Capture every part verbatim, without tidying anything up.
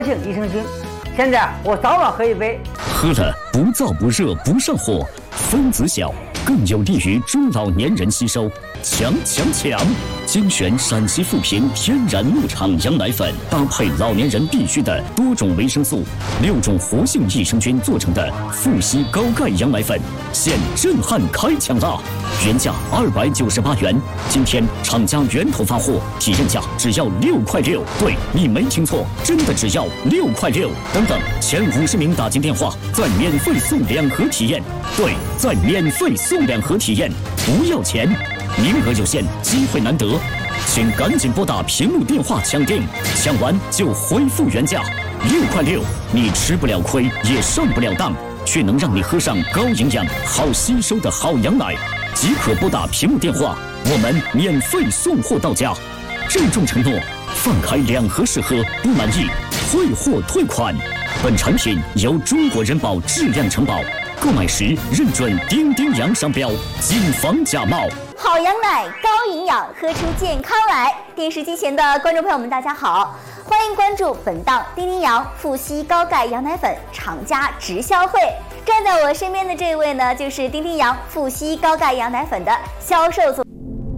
性益生菌。现在我早晚喝一杯， 喝了不燥不热不上火，分子小，更有利于中老年人吸收。强强强！精选陕西富平天然牧场羊奶粉，搭配老年人必需的多种维生素、六种活性益生菌做成的富硒高钙羊奶粉，现震撼开抢啦！原价二百九十八元，今天厂家源头发货，体验价只要六块六。对，你没听错，真的只要六块六。等等，前五十名打进电话，再免费送两盒体验。对，再免费送两盒体验，不要钱。名额有限，机会难得，请赶紧拨打屏幕电话抢订，抢完就恢复原价。六块六，你吃不了亏，也上不了当，却能让你喝上高营养、好吸收的好羊奶。即可拨打屏幕电话，我们免费送货到家。郑重承诺，放开两盒试喝，不满意退货退款。本产品由中国人保质量承保，购买时认准丁丁洋商标，谨防假冒。 好羊奶，高营养，喝出健康来。电视机前的观众朋友们，大家好，欢迎关注本档丁丁洋富硒高钙羊奶粉厂家直销会。站在我身边的这位呢，就是丁丁洋富硒高钙羊奶粉的销售总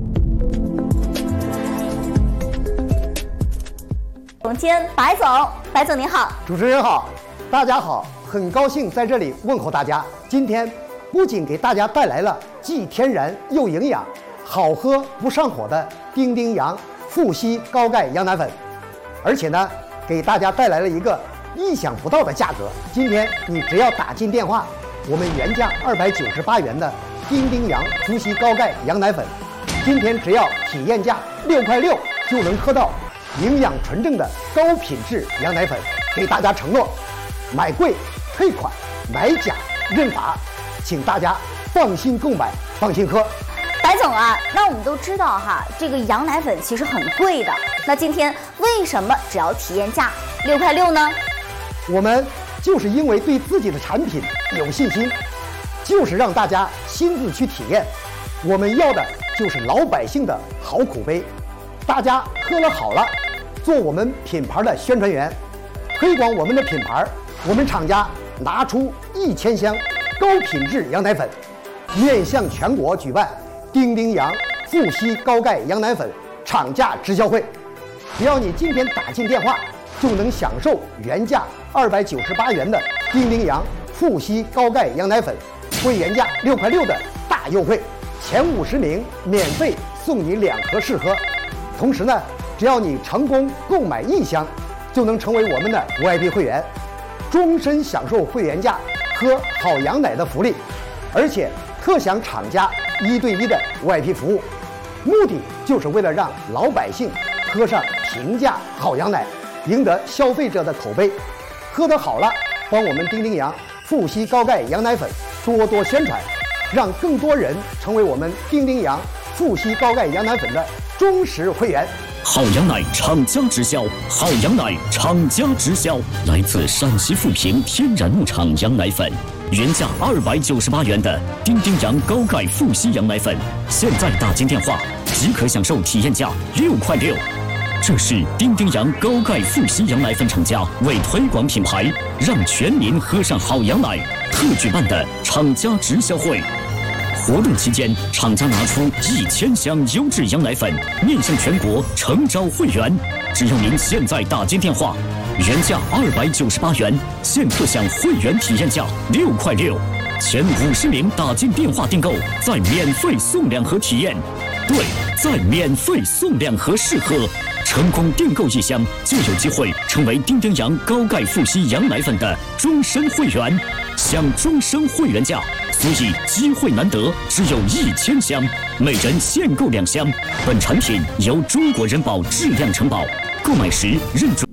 总监白总。白总您好。 主持人好，大家好，很高兴在这里问候大家。今天不仅给大家带来了既天然又营养、好喝不上火的丁丁洋富硒高钙羊奶粉，而且呢，给大家带来了一个意想不到的价格。今天你只要打进电话，我们原价二百九十八元的丁丁洋富硒高钙羊奶粉，今天只要体验价六块六就能喝到营养纯正的高品质羊奶粉。给大家承诺，买贵退款，买假认罚，请大家放心购买，放心喝。 白总啊，那我们都知道哈，这个羊奶粉其实很贵的。那今天为什么只要体验价六块六呢？ 我们就是因为对自己的产品有信心，就是让大家亲自去体验。我们要的就是老百姓的好口碑，大家喝了好了，做我们品牌的宣传员，推广我们的品牌。我们厂家拿出一千箱高品质羊奶粉，面向全国举办丁丁洋富硒高钙羊奶粉厂家直销会。只要你今天打进电话，就能享受原价二百九十八元的丁丁洋富硒高钙羊奶粉，会原价六块六的大优惠，前五十名免费送你两盒试喝。同时呢，只要你成功购买一箱，就能成为我们的 V I P 会员，终身享受会员价喝好羊奶的福利，而且特享厂家一对一的 V I P 服务。目的就是为了让老百姓喝上平价好羊奶，赢得消费者的口碑。喝得好了，帮我们丁丁洋富硒高钙羊奶粉多多宣传，让更多人成为我们丁丁洋富硒高钙羊奶粉的忠实会员。 好羊奶厂家直销，好羊奶厂家直销，来自陕西富平天然牧场羊奶粉，原价二百九十八元的丁丁洋高钙富硒羊奶粉，现在打进电话即可享受体验价六块六。这是丁丁洋高钙富硒羊奶粉厂家为推广品牌，让全民喝上好羊奶特举办的厂家直销会。活动期间，厂家拿出一千箱优质羊奶粉，面向全国诚招会员。只要您现在打进电话，原价二百九十八元，现特享会员体验价六块六。前五十名打进电话订购，再免费送两盒体验。对，再免费送两盒试喝。成功订购一箱，就有机会成为丁丁洋高钙富硒羊奶粉的终身会员，享终身会员价。所以机会难得，只有一千箱，每人限购两箱。本产品由中国人保质量承保，购买时认准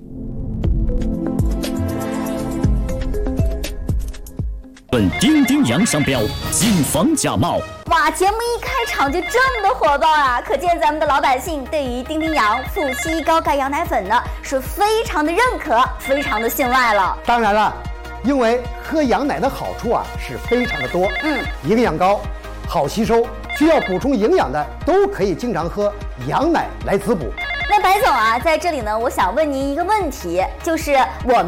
本丁丁洋商标，谨防假冒。 哇，节目一开场就这么的火爆啊！可见咱们的老百姓对于丁丁洋富硒高钙羊奶粉呢是非常的认可，非常的信赖了。 当然了，因为喝羊奶的好处啊是非常的多，嗯，营养高，好吸收，需要补充营养的都可以经常喝羊奶来滋补。 那白总啊，在这里呢，我想问您一个问题，就是我们